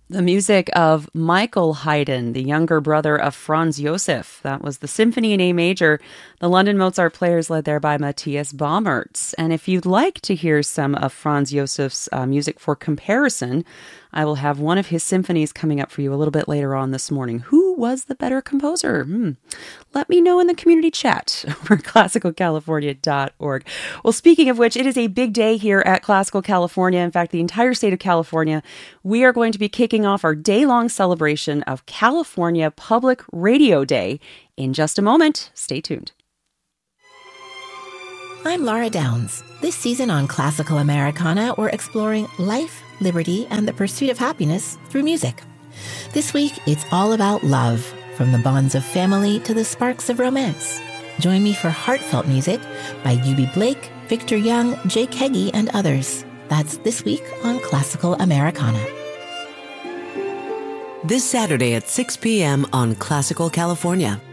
The music of Michael Haydn, the younger brother of Franz Josef. That was the Symphony in A major. The London Mozart Players led there by Matthias Baumertz. And if you'd like to hear some of Franz Josef's music for comparison, I will have one of his symphonies coming up for you a little bit later on this morning. Who was the better composer? Let me know in the community chat over at classicalcalifornia.org. Well, speaking of which, it is a big day here at Classical California. In fact, the entire state of California, we are going to be kicking off our day-long celebration of California Public Radio Day in just a moment. Stay tuned. I'm Laura Downs. This season on Classical Americana, we're exploring life, liberty, and the pursuit of happiness through music. This week, it's all about love, from the bonds of family to the sparks of romance. Join me for heartfelt music by Eubie Blake, Victor Young, Jake Heggie, and others. That's this week on Classical Americana. This Saturday at 6 p.m. on Classical California.